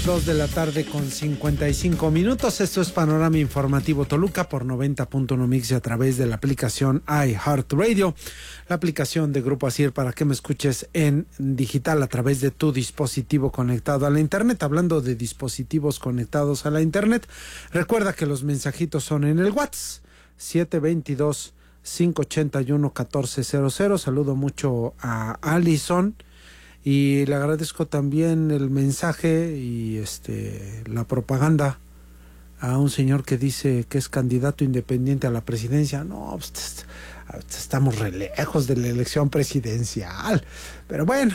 2:55 p.m. Esto es Panorama Informativo Toluca por 90.1 MX a través de la aplicación iHeartRadio, la aplicación de Grupo Asir para que me escuches en digital a través de tu dispositivo conectado a la internet. Hablando de dispositivos conectados a la internet, recuerda que los mensajitos son en el WhatsApp 722-581-1400. Saludo mucho a Allison. Y le agradezco también el mensaje y la propaganda a un señor que dice que es candidato independiente a la presidencia. No, pues, estamos re lejos de la elección presidencial. Pero bueno,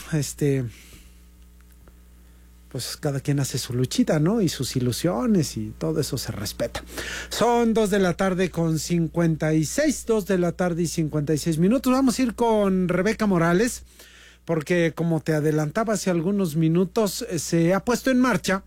pues cada quien hace su luchita, ¿no? Y sus ilusiones y todo eso se respeta. Son 2:56 p.m. Vamos a ir con Rebeca Morales, porque como te adelantaba hace algunos minutos, se ha puesto en marcha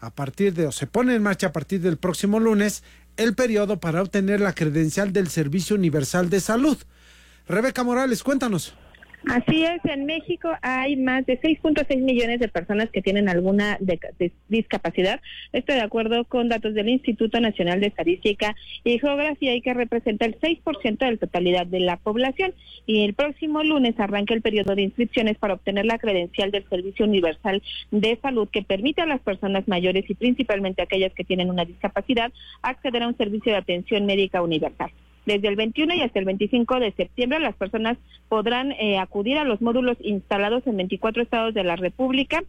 se pone en marcha a partir del próximo lunes el periodo para obtener la credencial del Servicio Universal de Salud. Rebeca Morales, cuéntanos. Así es, en México hay más de 6.6 millones de personas que tienen alguna discapacidad. Esto de acuerdo con datos del Instituto Nacional de Estadística y Geografía, y que representa el 6% de la totalidad de la población. Y el próximo lunes arranca el periodo de inscripciones para obtener la credencial del Servicio Universal de Salud, que permite a las personas mayores y principalmente aquellas que tienen una discapacidad acceder a un servicio de atención médica universal. Desde el 21 y hasta el 25 de septiembre, las personas podrán acudir a los módulos instalados en 24 estados de la República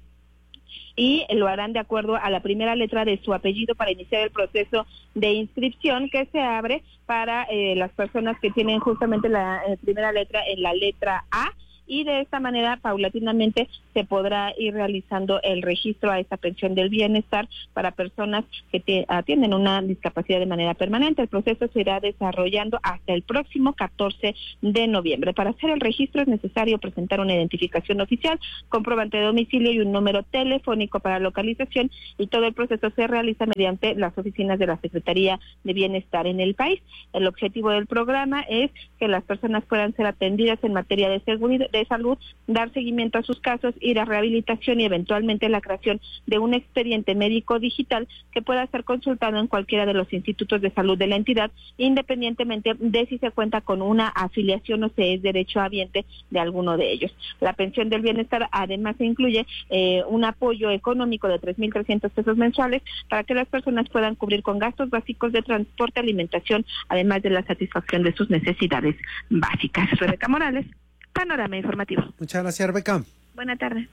y lo harán de acuerdo a la primera letra de su apellido para iniciar el proceso de inscripción, que se abre para las personas que tienen justamente la primera letra en la letra A. Y de esta manera, paulatinamente, se podrá ir realizando el registro a esta pensión del bienestar para personas que atienden una discapacidad de manera permanente. El proceso se irá desarrollando hasta el próximo 14 de noviembre. Para hacer el registro es necesario presentar una identificación oficial, comprobante de domicilio y un número telefónico para localización, y todo el proceso se realiza mediante las oficinas de la Secretaría de Bienestar en el país. El objetivo del programa es que las personas puedan ser atendidas en materia de seguridad, de salud, dar seguimiento a sus casos, ir a rehabilitación y eventualmente la creación de un expediente médico digital que pueda ser consultado en cualquiera de los institutos de salud de la entidad, independientemente de si se cuenta con una afiliación o se es derechohabiente de alguno de ellos. La pensión del bienestar además incluye un apoyo económico de 3,300 pesos mensuales para que las personas puedan cubrir con gastos básicos de transporte, alimentación, además de la satisfacción de sus necesidades básicas. Rebeca Morales, Panorama Informativo. Muchas gracias, Rebeca. Buena tarde.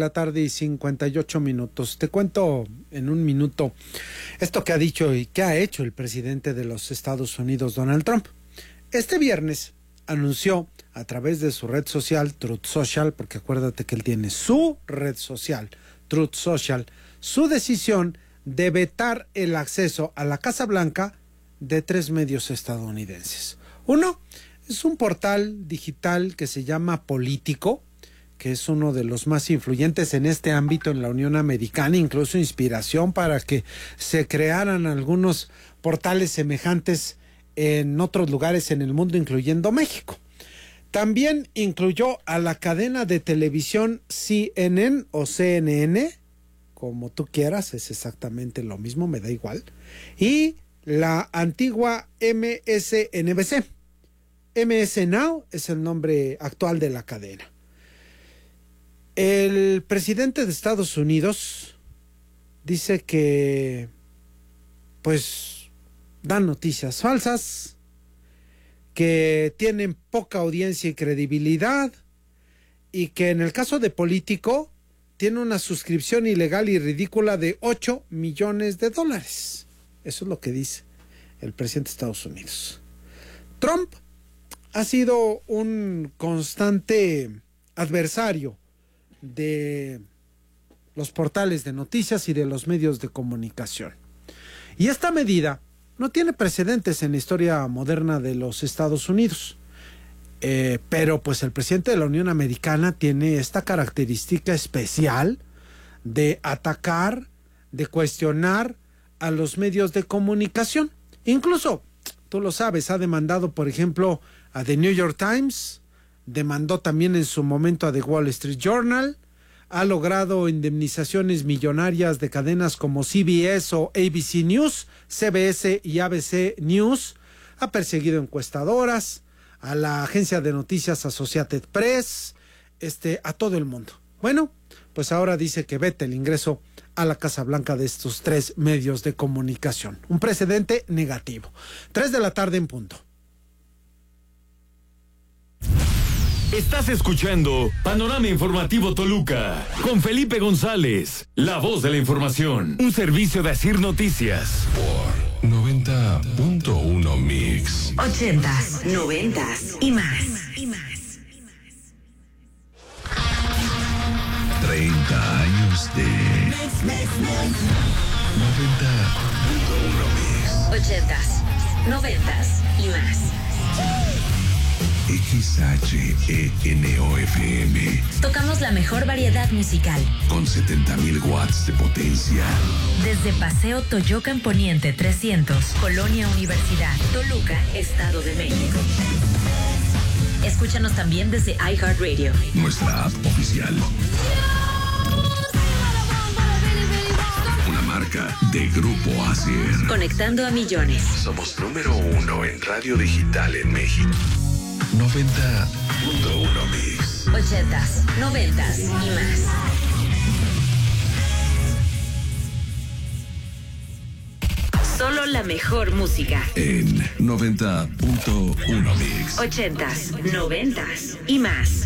2:58 p.m. Te cuento en un minuto esto que ha dicho y que ha hecho el presidente de los Estados Unidos, Donald Trump. Este viernes anunció a través de su red social, Truth Social, porque acuérdate que él tiene su red social, Truth Social, su decisión de vetar el acceso a la Casa Blanca de 3 medios estadounidenses. Uno es un portal digital que se llama Político, que es uno de los más influyentes en este ámbito en la Unión Americana, incluso inspiración para que se crearan algunos portales semejantes en otros lugares en el mundo, incluyendo México. También incluyó a la cadena de televisión CNN o CNN, como tú quieras, es exactamente lo mismo, me da igual, y la antigua MSNBC. MS Now es el nombre actual de la cadena. El presidente de Estados Unidos dice que pues dan noticias falsas, que tienen poca audiencia y credibilidad, y que en el caso de Político tiene una suscripción ilegal y ridícula de $8 millones. Eso es lo que dice el presidente de Estados Unidos. Trump ha sido un constante adversario de los portales de noticias y de los medios de comunicación. Y esta medida no tiene precedentes en la historia moderna de los Estados Unidos. Pero pues el presidente de la Unión Americana tiene esta característica especial de atacar, de cuestionar a los medios de comunicación. Incluso, tú lo sabes, ha demandado, por ejemplo, a The New York Times, demandó también en su momento a The Wall Street Journal, ha logrado indemnizaciones millonarias de cadenas como CBS o ABC News, CBS y ABC News, ha perseguido encuestadoras, a la agencia de noticias Associated Press, a todo el mundo. Bueno, pues ahora dice que vete el ingreso a la Casa Blanca de estos 3 medios de comunicación. Un precedente negativo. 3 de la tarde en punto. Estás escuchando Panorama Informativo Toluca con Felipe González, la voz de la información. Un servicio de Asir Noticias. Por 90.1 Mix. 80s, 90s y más. 30 años de 90.1 Mix. 80s, 90s y más. XHENOFM. Tocamos la mejor variedad musical. Con 70,000 watts de potencia. Desde Paseo Toyocan Poniente 300, Colonia Universidad, Toluca, Estado de México. Escúchanos también desde iHeartRadio. Nuestra app oficial. Una marca de Grupo Asir. Conectando a millones. Somos número 1 en radio digital en México. 90.1 Mix. 80s, 90s y más. Solo la mejor música. En 90.1 Mix. 80s, 90s y más.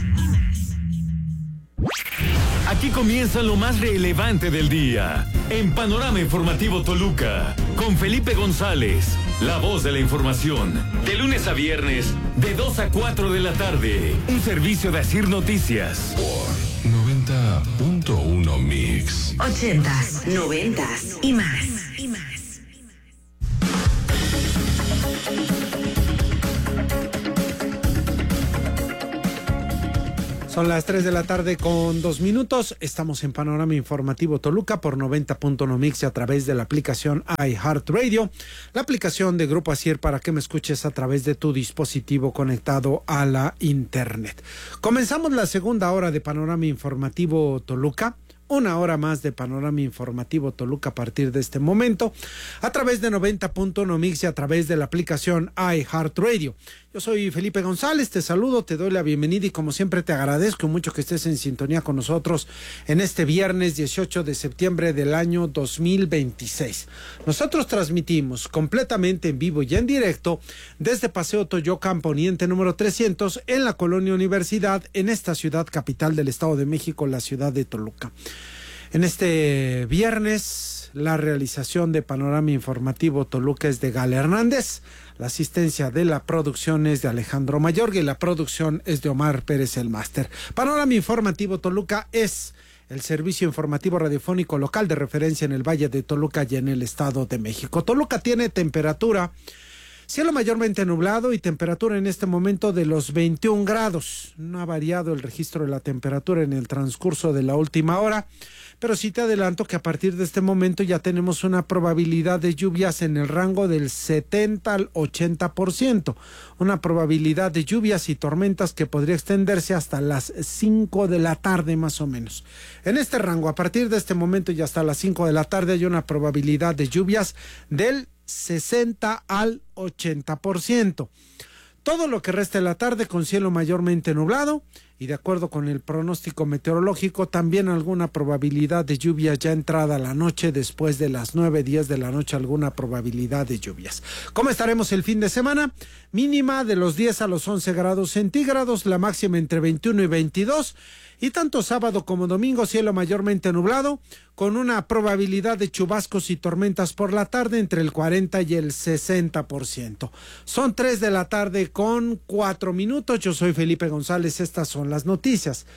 Aquí comienza lo más relevante del día. En Panorama Informativo Toluca, con Felipe González, la voz de la información. De lunes a viernes, de 2 a 4 de la tarde. Un servicio de Asir Noticias. Por 90.1 Mix. 80s, 90s y más. Son las 3 de la tarde con 2 minutos. Estamos en Panorama Informativo Toluca por 90.1 Mix y a través de la aplicación iHeartRadio, la aplicación de Grupo Asir para que me escuches a través de tu dispositivo conectado a la internet. Comenzamos la segunda hora de Panorama Informativo Toluca. Una hora más de Panorama Informativo Toluca a partir de este momento, a través de 90.1 Mix y a través de la aplicación iHeartRadio. Yo soy Felipe González, te saludo, te doy la bienvenida y como siempre te agradezco mucho que estés en sintonía con nosotros en este viernes 18 de septiembre del año 2026. Nosotros transmitimos completamente en vivo y en directo desde Paseo Toyocan Poniente número 300 en la Colonia Universidad, en esta ciudad capital del Estado de México, la ciudad de Toluca. En este viernes, la realización de Panorama Informativo Toluca es de Gal Hernández, la asistencia de la producción es de Alejandro Mayorga y la producción es de Omar Pérez el máster. Panorama Informativo Toluca es el servicio informativo radiofónico local de referencia en el Valle de Toluca y en el Estado de México. Toluca tiene temperatura, cielo mayormente nublado y temperatura en este momento de los 21 grados. No ha variado el registro de la temperatura en el transcurso de la última hora, pero sí te adelanto que a partir de este momento ya tenemos una probabilidad de lluvias en el rango del 70 al 80%. Una probabilidad de lluvias y tormentas que podría extenderse hasta las 5 de la tarde más o menos. En este rango, a partir de este momento y hasta las 5 de la tarde hay una probabilidad de lluvias del 60 al 80%. Todo lo que resta de la tarde con cielo mayormente nublado y de acuerdo con el pronóstico meteorológico también alguna probabilidad de lluvias ya entrada la noche, después de las 9:10 de la noche alguna probabilidad de lluvias. ¿Cómo estaremos el fin de semana? Mínima de los 10 a los 11 grados centígrados, la máxima entre 21 y 22 y tanto sábado como domingo cielo mayormente nublado con una probabilidad de chubascos y tormentas por la tarde entre el 40 y el 60%. Son 3 de la tarde con 4 minutos. Yo soy Felipe González, estas son las noticias.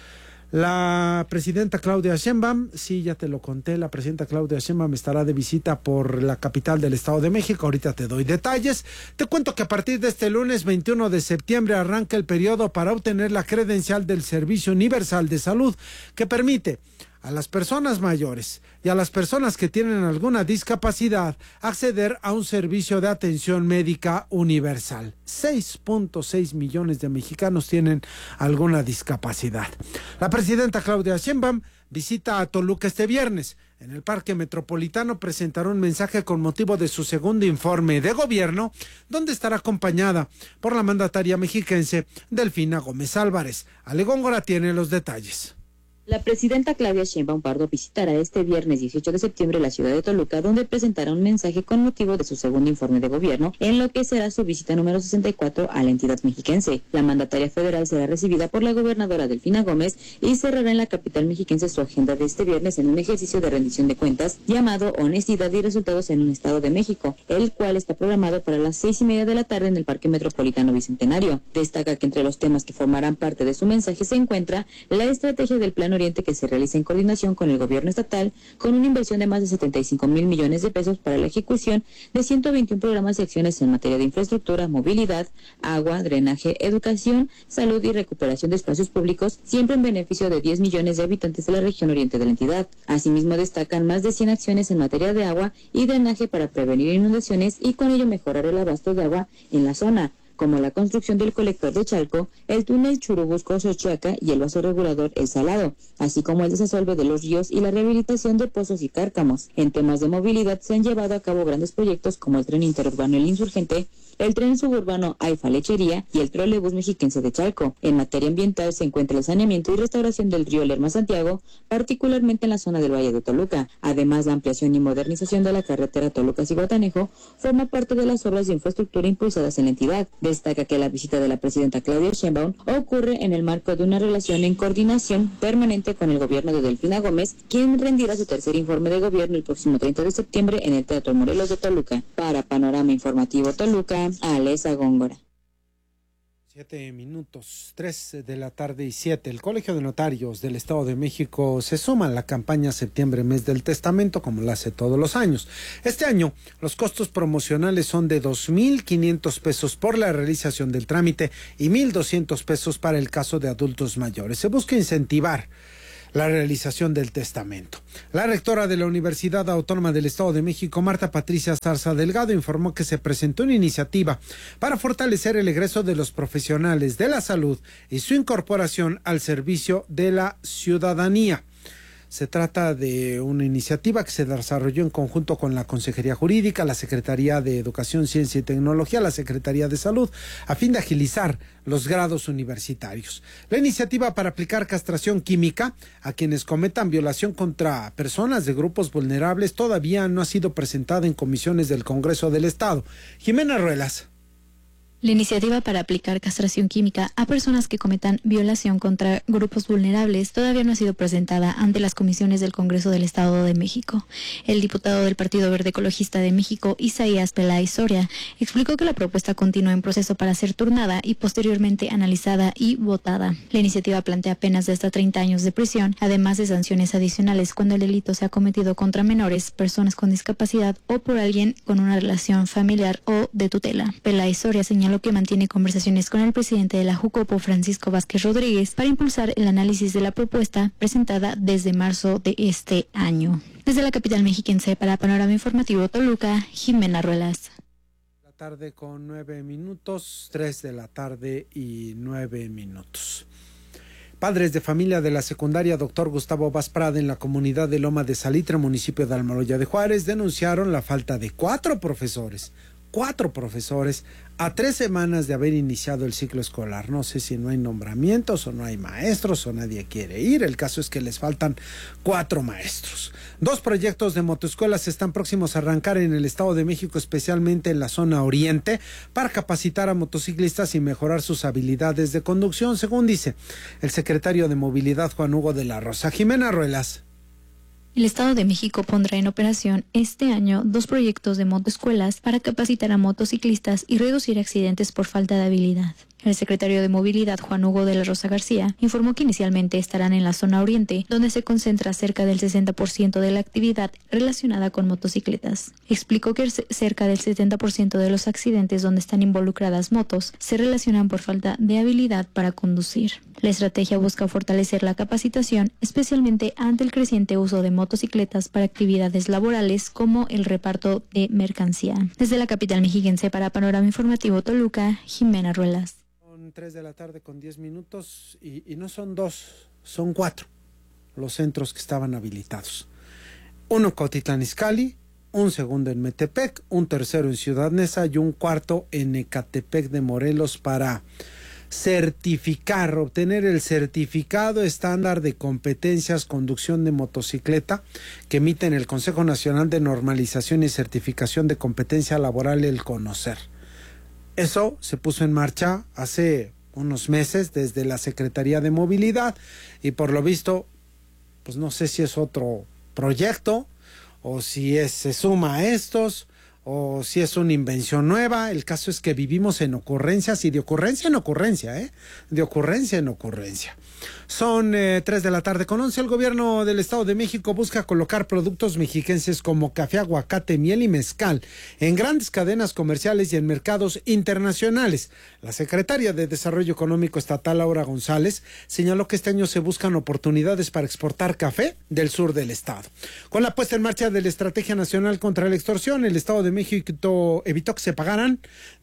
La presidenta Claudia Sheinbaum, sí, ya te lo conté, la presidenta Claudia Sheinbaum estará de visita por la capital del Estado de México. Ahorita te doy detalles. Te cuento que a partir de este lunes 21 de septiembre arranca el periodo para obtener la credencial del Servicio Universal de Salud, que permite a las personas mayores y a las personas que tienen alguna discapacidad acceder a un servicio de atención médica universal. 6.6 millones de mexicanos tienen alguna discapacidad. La presidenta Claudia Sheinbaum visita a Toluca este viernes. En el Parque Metropolitano presentará un mensaje con motivo de su segundo informe de gobierno, donde estará acompañada por la mandataria mexiquense Delfina Gómez Álvarez. Ale Góngora tiene los detalles. La presidenta Claudia Sheinbaum Pardo visitará este viernes 18 de septiembre la ciudad de Toluca, donde presentará un mensaje con motivo de su segundo informe de gobierno, en lo que será su visita número 64 a la entidad mexiquense. La mandataria federal será recibida por la gobernadora Delfina Gómez y cerrará en la capital mexiquense su agenda de este viernes en un ejercicio de rendición de cuentas llamado Honestidad y Resultados en un Estado de México, el cual está programado para las 6:30 de la tarde en el Parque Metropolitano Bicentenario. Destaca que entre los temas que formarán parte de su mensaje se encuentra la estrategia del Plan Oriente que se realiza en coordinación con el gobierno estatal, con una inversión de más de 75,000 millones de pesos para la ejecución de 121 programas y acciones en materia de infraestructura, movilidad, agua, drenaje, educación, salud y recuperación de espacios públicos, siempre en beneficio de 10 millones de habitantes de la región oriente de la entidad. Asimismo, destacan más de 100 acciones en materia de agua y drenaje para prevenir inundaciones y con ello mejorar el abasto de agua en la zona, como la construcción del colector de Chalco, el túnel Churubusco-Xochiaca y el vaso regulador El Salado, así como el desasolve de los ríos y la rehabilitación de pozos y cárcamos. En temas de movilidad se han llevado a cabo grandes proyectos como el tren interurbano El Insurgente, el tren suburbano Aifa Lechería y el trolebús mexiquense de Chalco. En materia ambiental se encuentra el saneamiento y restauración del río Lerma Santiago, particularmente en la zona del Valle de Toluca. Además, la ampliación y modernización de la carretera Toluca-Zihuatanejo forma parte de las obras de infraestructura impulsadas en la entidad. Destaca que la visita de la presidenta Claudia Sheinbaum ocurre en el marco de una relación en coordinación permanente con el gobierno de Delfina Gómez, quien rendirá su tercer informe de gobierno el próximo 30 de septiembre en el Teatro Morelos de Toluca. Para Panorama Informativo Toluca, Alesa Góngora. 7 minutos, 3 de la tarde y 7. El Colegio de Notarios del Estado de México se suma a la campaña Septiembre, Mes del Testamento, como lo hace todos los años. Este año, los costos promocionales son de 2,500 pesos por la realización del trámite y 1,200 pesos para el caso de adultos mayores. Se busca incentivar la realización del testamento. La rectora de la Universidad Autónoma del Estado de México, Marta Patricia Zarza Delgado, informó que se presentó una iniciativa para fortalecer el egreso de los profesionales de la salud y su incorporación al servicio de la ciudadanía. Se trata de una iniciativa que se desarrolló en conjunto con la Consejería Jurídica, la Secretaría de Educación, Ciencia y Tecnología, la Secretaría de Salud, a fin de agilizar los grados universitarios. La iniciativa para aplicar castración química a quienes cometan violación contra personas de grupos vulnerables todavía no ha sido presentada en comisiones del Congreso del Estado. Jimena Ruelas. La iniciativa para aplicar castración química a personas que cometan violación contra grupos vulnerables todavía no ha sido presentada ante las comisiones del Congreso del Estado de México. El diputado del Partido Verde Ecologista de México, Isaías Peláez Soria, explicó que la propuesta continúa en proceso para ser turnada y posteriormente analizada y votada. La iniciativa plantea penas de hasta 30 años de prisión, además de sanciones adicionales cuando el delito sea cometido contra menores, personas con discapacidad o por alguien con una relación familiar o de tutela. Peláez Soria señaló que mantiene conversaciones con el presidente de la Jucopo, Francisco Vázquez Rodríguez, para impulsar el análisis de la propuesta presentada desde marzo de este año. Desde la capital mexiquense para Panorama Informativo Toluca, Jimena Ruelas. La tarde con 9 minutos, 3 de la tarde y 9 minutos. Padres de familia de la secundaria Dr. Gustavo Vaz Prada en la comunidad de Loma de Salitre, municipio de Almoloya de Juárez, denunciaron la falta de cuatro profesores a 3 semanas de haber iniciado el ciclo escolar. No sé si no hay nombramientos o no hay maestros o nadie quiere ir. El caso es que les faltan 4 maestros. 2 proyectos de motoescuelas están próximos a arrancar en el Estado de México, especialmente en la zona oriente, para capacitar a motociclistas y mejorar sus habilidades de conducción, según dice el secretario de Movilidad, Juan Hugo de la Rosa. Jimena Ruelas. El Estado de México pondrá en operación este año 2 proyectos de motoescuelas para capacitar a motociclistas y reducir accidentes por falta de habilidad. El secretario de Movilidad, Juan Hugo de la Rosa García, informó que inicialmente estarán en la zona oriente, donde se concentra cerca del 60% de la actividad relacionada con motocicletas. Explicó que cerca del 70% de los accidentes donde están involucradas motos se relacionan por falta de habilidad para conducir. La estrategia busca fortalecer la capacitación, especialmente ante el creciente uso de motocicletas para actividades laborales como el reparto de mercancía. Desde la capital mexiquense para Panorama Informativo Toluca, Jimena Ruelas. 3 de la tarde con 10 minutos y no son 2, son 4 los centros que estaban habilitados. Uno en Cuautitlán Izcalli, un segundo en Metepec, un tercero en Ciudad Neza y un cuarto en Ecatepec de Morelos para obtener el certificado estándar de competencias conducción de motocicleta que emiten el Consejo Nacional de Normalización y Certificación de Competencia Laboral, el CONOCER. Eso se puso en marcha hace unos meses desde la Secretaría de Movilidad y por lo visto, pues no sé si es otro proyecto o si se suma a estos o si es una invención nueva. El caso es que vivimos en ocurrencias y de ocurrencia en ocurrencia, de ocurrencia en ocurrencia. Son 3 de la tarde con 11. El gobierno del Estado de México busca colocar productos mexiquenses como café, aguacate, miel y mezcal en grandes cadenas comerciales y en mercados internacionales. La secretaria de Desarrollo Económico Estatal, Laura González, señaló que este año se buscan oportunidades para exportar café del sur del estado. Con la puesta en marcha de la Estrategia Nacional contra la Extorsión, el Estado de México evitó que se pagaran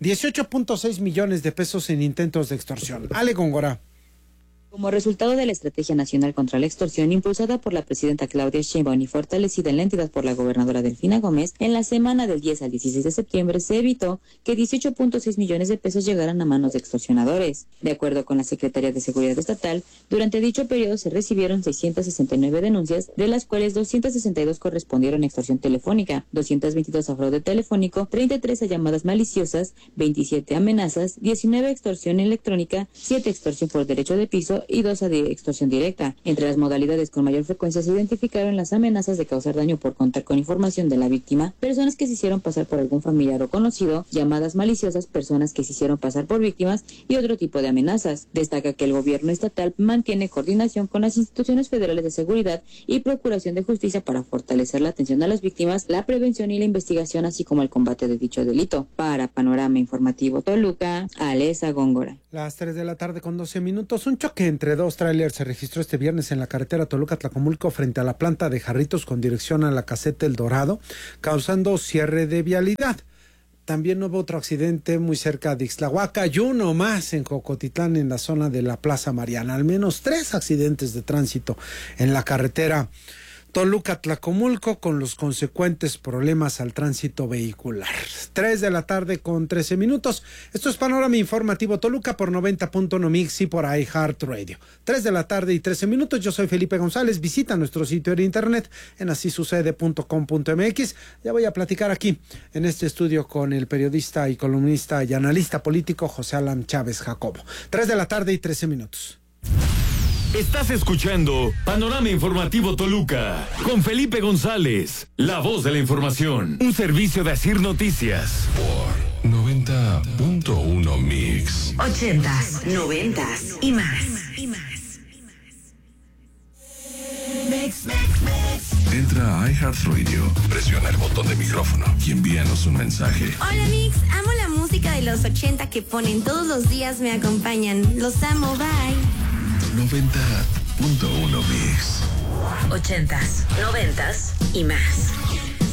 18.6 millones de pesos en intentos de extorsión. Ale Góngora. Como resultado de la Estrategia Nacional contra la Extorsión impulsada por la presidenta Claudia Sheinbaum y fortalecida en la entidad por la gobernadora Delfina Gómez, en la semana del 10 al 16 de septiembre se evitó que 18.6 millones de pesos llegaran a manos de extorsionadores. De acuerdo con la Secretaría de Seguridad Estatal, durante dicho periodo se recibieron 669 denuncias, de las cuales 262 correspondieron a extorsión telefónica, 222 a fraude telefónico, 33 a llamadas maliciosas, 27 amenazas, 19 a extorsión electrónica, 7 extorsión por derecho de piso y 2 a extorsión directa. Entre las modalidades con mayor frecuencia se identificaron las amenazas de causar daño por contar con información de la víctima, personas que se hicieron pasar por algún familiar o conocido, llamadas maliciosas, personas que se hicieron pasar por víctimas y otro tipo de amenazas. Destaca que el gobierno estatal mantiene coordinación con las instituciones federales de seguridad y procuración de justicia para fortalecer la atención a las víctimas, la prevención y la investigación, así como el combate de dicho delito. Para Panorama Informativo Toluca, Alesa Góngora. Las 3 de la tarde con 12 minutos. Un choque entre dos trailers se registró este viernes en la carretera Toluca-Tlacomulco frente a la planta de Jarritos con dirección a la caseta El Dorado, causando cierre de vialidad. También hubo otro accidente muy cerca de Ixtlahuaca y uno más en Cocotitlán, en la zona de la Plaza Mariana. Al menos 3 accidentes de tránsito en la carretera Toluca-Tlacomulco con los consecuentes problemas al tránsito vehicular. 3 de la tarde con 13 minutos. Esto es Panorama Informativo Toluca por 90.1 Mix y por iHeartRadio. 3 de la tarde y 13 minutos. Yo soy Felipe González. Visita nuestro sitio de internet en asisucede.com.mx. Ya voy a platicar aquí en este estudio con el periodista y columnista y analista político José Alan Chávez Jacobo. 3 de la tarde y 13 minutos. Estás escuchando Panorama Informativo Toluca con Felipe González, la voz de la información. Un servicio de Asir Noticias. Por 90.1 Mix. 80s, 90s y más. Entra a iHeartRadio, presiona el botón de micrófono y envíanos un mensaje. Hola Mix, amo la música de los 80 que ponen todos los días, me acompañan. Los amo, bye. 90.1 Mix. 80s, 90s y más.